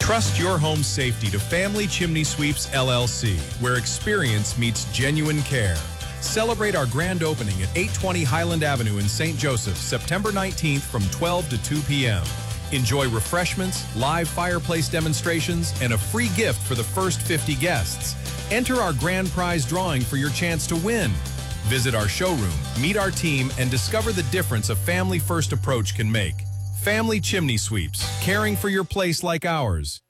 Trust your home safety to Family Chimney Sweeps LLC, where experience meets genuine care. Celebrate our grand opening at 820 Highland Avenue in St. Joseph, September 19th from 12 to 2 p.m. Enjoy refreshments, live fireplace demonstrations, and a free gift for the first 50 guests. Enter our grand prize drawing for your chance to win. Visit our showroom, meet our team, and discover the difference a family-first approach can make. Family Chimney Sweeps, caring for your place like ours.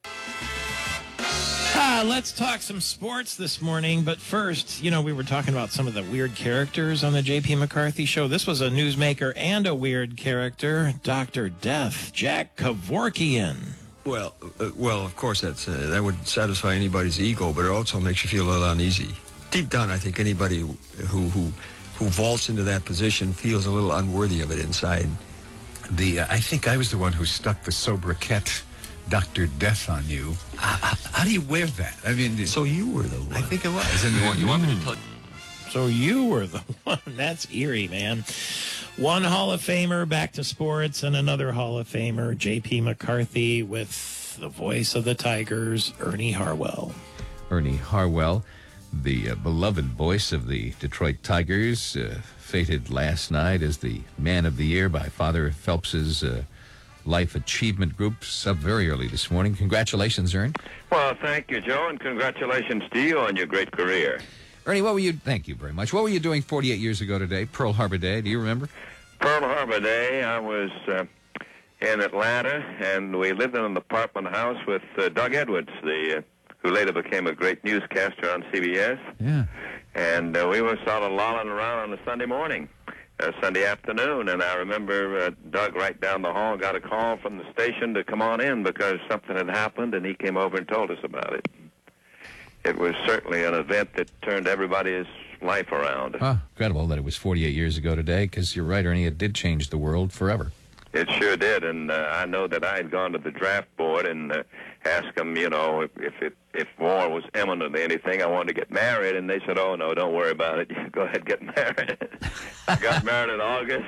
Let's talk some sports this morning, but first, we were talking about some of the weird characters on the J.P. McCarthy show. This was a newsmaker and a weird character, Dr. Death, Jack Kevorkian. Well, of course, that would satisfy anybody's ego, but it also makes you feel a little uneasy. Deep down, I think anybody who vaults into that position feels a little unworthy of it inside. I think I was the one who stuck the sobriquet Dr. Death on you. How do you wear that? I mean, so you were the one. I think it was. And you want me to tell you? So you were the one. That's eerie, man. One Hall of Famer back to sports, and another Hall of Famer, J.P. McCarthy, with the voice of the Tigers, Ernie Harwell. Ernie Harwell, the beloved voice of the Detroit Tigers, fated last night as the Man of the Year by Father Phelps's Life Achievement Group, up very early this morning. Congratulations, Ern. Well, thank you, Joe, and congratulations to you on your great career. Ernie, thank you very much. What were you doing 48 years ago today, Pearl Harbor Day? Do you remember? Pearl Harbor Day, I was in Atlanta, and we lived in an apartment house with Doug Edwards, who later became a great newscaster on CBS. Yeah. And we were sort of lolling around on a Sunday morning. Sunday afternoon, and I remember Doug right down the hall got a call from the station to come on in because something had happened, and he came over and told us about it. It was certainly an event that turned everybody's life around. Incredible that it was 48 years ago today, because you're right, Ernie, it did change the world forever. It sure did, and I know that I had gone to the draft board and asked them, if war was imminent or anything, I wanted to get married, and they said, oh, no, don't worry about it. You go ahead and get married. I got married in August,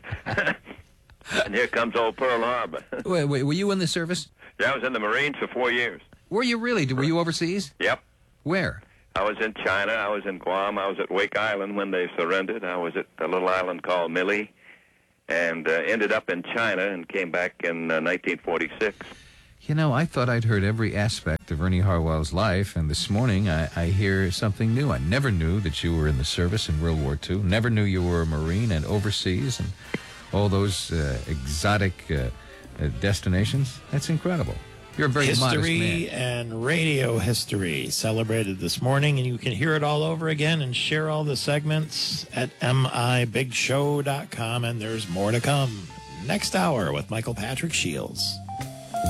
and here comes old Pearl Harbor. Wait, were you in the service? Yeah, I was in the Marines for 4 years. Were you really? Were you overseas? Yep. Where? I was in China. I was in Guam. I was at Wake Island when they surrendered. I was at a little island called Mili, and ended up in China and came back in 1946. I thought I'd heard every aspect of Ernie Harwell's life, and this morning I hear something new. I never knew that you were in the service in World War II. Never knew you were a Marine and overseas and all those exotic destinations. That's incredible. You're a very modest man. History and radio history celebrated this morning, and you can hear it all over again and share all the segments at mibigshow.com, and there's more to come next hour with Michael Patrick Shields.